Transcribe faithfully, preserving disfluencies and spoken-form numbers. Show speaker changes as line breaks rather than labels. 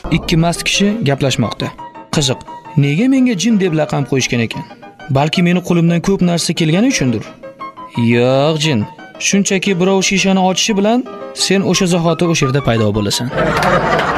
Ikki mast kishi gaplashmoqda. Qiziq, nega menga jin deb laqab qo'yishgan ekan? Balki meni qo'limdan ko'p narsa kelgani uchundir. Yo'q, jin. Shunchaki birov shishani ochishi bilan sen o'sha zahoti o'sha yerda paydo bo'lasan.